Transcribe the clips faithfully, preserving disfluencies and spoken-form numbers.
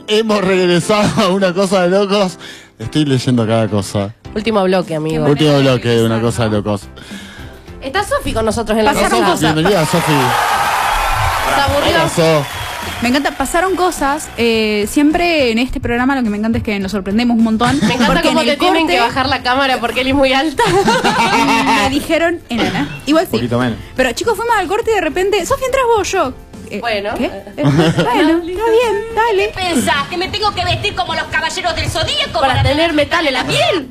Hemos regresado a una cosa de locos. Estoy leyendo cada cosa. Último bloque, amigo. Último bloque de una cosa de locos. Está Sofi con nosotros en la Pasaron mesa. cosas. Bienvenida, Sofi. Se aburrió. ¿Qué pasó? Me encanta, pasaron cosas. Eh, siempre en este programa lo que me encanta es que nos sorprendemos un montón. Me encanta porque cómo en te el tienen corte que bajar la cámara porque él es muy alta. me dijeron enana. Igual sí. Un poquito menos. Pero chicos, fuimos al corte y de repente, Sofía, entras vos, yo. Eh, Bueno. ¿Qué? Eh, bueno, está bien, dale. ¿Pensás que me tengo que vestir como los caballeros del zodíaco Para tener metal en la piel.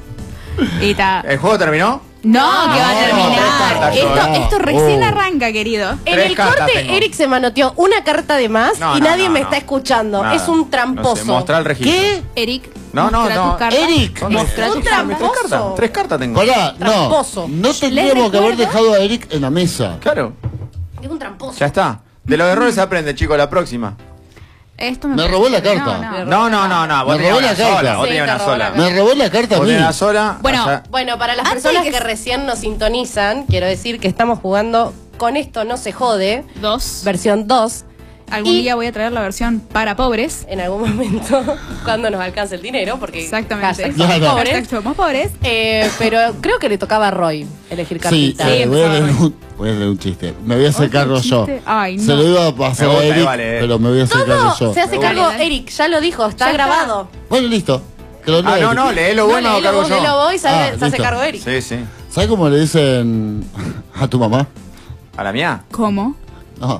Y está. ¿El juego terminó? No, que va a no, terminar. tres cartas esto, yo, no. esto recién Oh. arranca, querido. En Tres el cartas corte, tengo. Eric se manoteó una carta de más No, y no, nadie no, me no. está escuchando. Nada. Es un tramposo. No sé, mostrar el registro. ¿Qué? Eric, No, no, mostra no. tus cartas. Eric. Son Mostra tres- tus Un cartas. tres tramposo. cartas. Tres cartas tengo. Pará, no. Tramposo. No tendríamos que haber recuerdo- dejado a Eric en la mesa. Claro, Es un tramposo. ya está. De los errores se aprende, chicos, la próxima. Esto Me parece robó la que- carta. no, no. No, no, no, no. Vos Me tenías robó una la carta. sola. Vos Sí, tenías te una robó la sola. carta. Me robó la carta a Vos mí. tenías una sola. Bueno, allá- Bueno, para las Antes personas de que, que- recién nos sintonizan, quiero decir que estamos jugando Con esto no se jode, Dos. versión dos. Algún Y- día voy a traer la versión para pobres. En algún momento, cuando nos alcance el dinero, porque Exactamente. hashtag somos Claro. pobres. Hashtag somos pobres. Eh, pero creo que le tocaba a Roy elegir Sí, cartita. eh, Sí, voy, a leer empezaba. un, voy a leer un chiste. Me voy a hacer ¿Otro cargo yo. chiste? Ay, Se no. lo iba a pasar Me a gusta, Eric, vale, eh. pero me voy a hacer cargo Todo yo. se hace Me cargo gusta. Eric, ya lo dijo, está Ya está. grabado. Bueno, listo. Que lo lea Ah, no, Eric. no, léelo No, bueno o léelo cargo vos, léelo yo. vos y sabe- Ah, se hace listo. cargo Eric. Sí, sí. ¿Sabes cómo le dicen a tu mamá? ¿A la mía? ¿Cómo? No.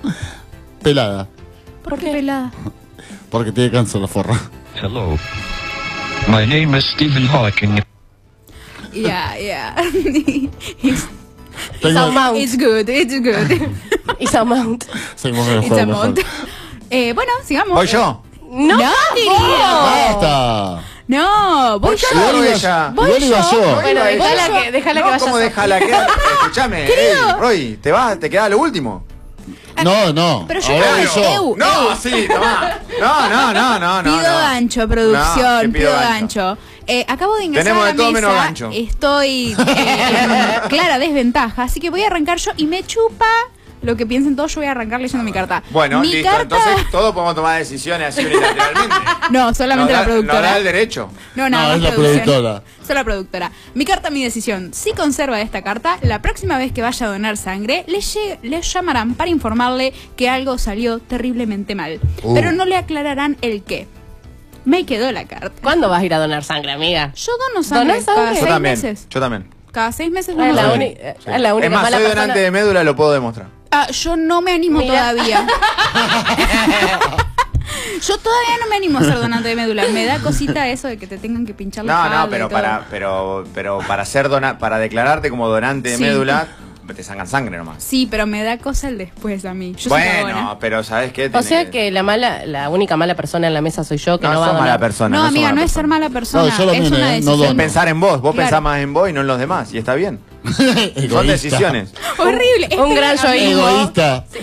Pelada. ¿Por qué pelada? Porque tiene cáncer la forra. Hello. My name is Stephen Hawking. Yeah, yeah. it's, It's a mount. it's good, it's good. It's a mount. Seguimos con el It's juego a mejor. mount. Eh, bueno, sigamos. ¿Voy yo? No, No, querido. ¡Basta! No, voy yo. Igual Igual ella. iba, igual iba yo. Bueno, Iba ella. déjala que, déjala No, que vaya. ¿cómo sola. déjala que Escuchame, ey, Roy, te va, te queda lo último. No, no. Pero yo Ahora no, voy yo. eu, No, eu. sí, tomá. No, no, no, no, no. Pido no. gancho, No, producción, que pido pido gancho. Eh, acabo de ingresar Tenemos a la de todo mesa. menos gancho. Estoy eh, en clara desventaja, así que voy a arrancar yo y me chupa lo que piensen todos. Yo voy a arrancar leyendo mi carta. Bueno, mi listo, carta... entonces todos podemos tomar decisiones así unilateralmente. No, solamente Nos la da- productora. nos da el derecho. No, No, nada más es la producción. productora. Soy la productora. Mi carta, mi decisión. Si conserva esta carta, la próxima vez que vaya a donar sangre, le, lle- le llamarán para informarle que algo salió terriblemente mal. Uh. Pero no le aclararán el qué. Me quedó la carta. ¿Cuándo vas a ir a donar sangre, amiga? Yo dono sangre ¿Donás sangre? cada Yo seis también. meses. Yo también. Cada seis meses Es dono la, sangre. uni- es la única Es más, mala soy persona. donante de médula, lo puedo demostrar. Ah, yo no me animo Mira. todavía. Yo todavía no me animo a ser donante de médula. Me da cosita eso de que te tengan que pinchar la No, espalda no, pero y todo. para, pero, pero para ser dona, para declararte como donante de Sí. médula, te sacan sangre nomás. Sí, pero me da cosa el después a mí. Yo soy cagona. Bueno, pero ¿sabes qué? O Tenés- sea que la mala, la única mala persona en la mesa soy yo que no, no va a sos donar. mala persona. No, sos amiga, mala no es ser persona. mala persona. No, yo también, es una eh, no decisión. dono. Es pensar en vos, vos Claro. pensás más en vos y no en los demás, y está bien. Son Egoísta. decisiones. Horrible. Un Este- gran yoísmo. Egoísta.